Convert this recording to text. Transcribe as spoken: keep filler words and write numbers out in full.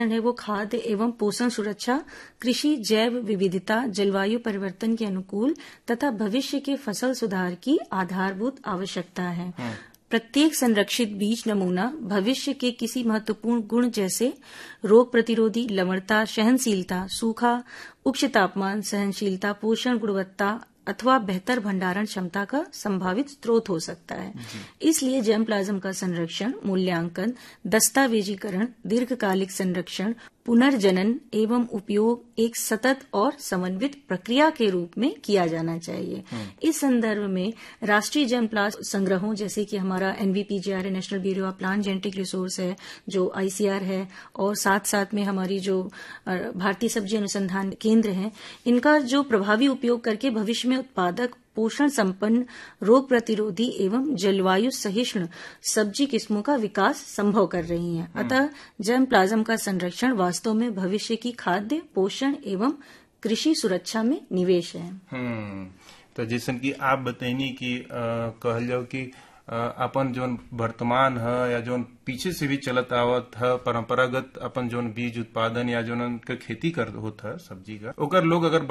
है वो खाद्य एवं पोषण सुरक्षा, कृषि जैव विविधता, जलवायु परिवर्तन के अनुकूल तथा भविष्य के फसल सुधार की आधारभूत आवश्यकता है। प्रत्येक संरक्षित बीज नमूना भविष्य के किसी महत्वपूर्ण गुण जैसे रोग प्रतिरोधी, लवणता, सहनशीलता, सूखा, उच्च तापमान सहनशीलता, पोषण गुणवत्ता अथवा बेहतर भंडारण क्षमता का संभावित स्रोत हो सकता है। इसलिए जर्मप्लाज्म का संरक्षण, मूल्यांकन, दस्तावेजीकरण, दीर्घकालिक संरक्षण, पुनर्जनन एवं उपयोग एक सतत और समन्वित प्रक्रिया के रूप में किया जाना चाहिए। इस संदर्भ में राष्ट्रीय जर्मप्लाज्म संग्रहों जैसे कि हमारा एनवीपीजीआर है, national bureau of plant genetic resource है, जो आईसीआर है, और साथ साथ में हमारी जो भारतीय सब्जी अनुसंधान केंद्र है, इनका जो प्रभावी उपयोग करके भविष्य में उत्पादक, पोषण संपन्न, रोग प्रतिरोधी एवं जलवायु सहिष्णु सब्जी किस्मों का विकास संभव कर रही हैं। अतः जर्मप्लाज्म का संरक्षण वास्तव में भविष्य की खाद्य, पोषण एवं कृषि सुरक्षा में निवेश है। हम्म तो जैसे कि आप बताइनी कि कहल जाओ कि अपन जोन वर्तमान है या जोन पीछे से भी चलत आवत है परंपरागत अपन जोन बीज उत्पादन या जोन खेती कर होता है सब्जी का, ओकर लोग अगर